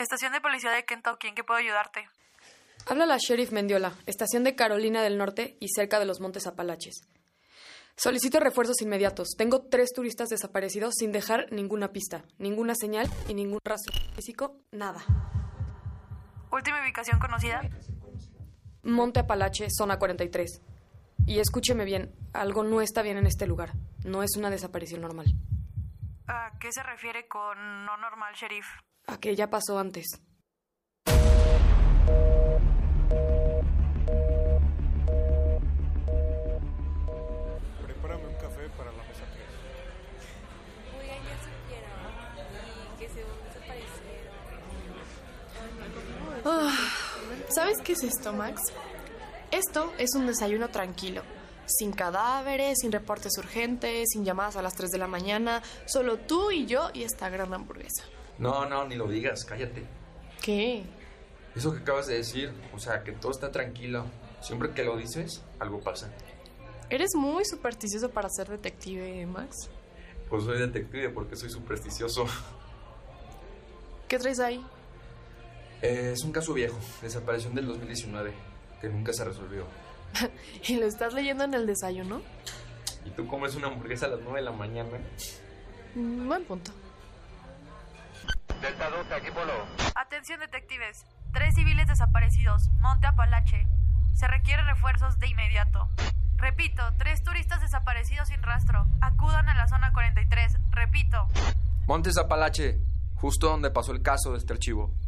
Estación de policía de Kentucky, ¿en qué puedo ayudarte? Habla la Sheriff Mendiola, estación de Carolina del Norte y cerca de los Montes Apalaches. Solicito refuerzos inmediatos. Tengo 3 turistas desaparecidos sin dejar ninguna pista, ninguna señal y ningún rastro físico, nada. ¿Última ubicación conocida? Monte Apalache, zona 43. Y escúcheme bien, algo no está bien en este lugar. No es una desaparición normal. ¿A qué se refiere con no normal, Sheriff? A que ya pasó antes. Prepárame un café para la mesa 3. Oigan, ya supieron. Y que se desaparecieron. ¿Sabes qué es esto, Max? Esto es un desayuno tranquilo. Sin cadáveres, sin reportes urgentes, sin llamadas a las 3 de la mañana. Solo tú y yo y esta gran hamburguesa. No, ni lo digas, cállate. ¿Qué? Eso que acabas de decir, o sea, que todo está tranquilo. Siempre que lo dices, algo pasa. Eres muy supersticioso para ser detective, Max. Pues soy detective porque soy supersticioso. ¿Qué traes ahí? Es un caso viejo, desaparición del 2019, que nunca se resolvió. ¿Y lo estás leyendo en el desayuno? ¿Y tú comes una hamburguesa a las 9 de la mañana? Buen punto. Delta 12, aquí Polo. Atención, detectives. 3 civiles desaparecidos, Monte Apalache. Se requieren refuerzos de inmediato. Repito, 3 turistas desaparecidos sin rastro. Acudan a la zona 43. Repito. Montes Apalache, justo donde pasó el caso de este archivo.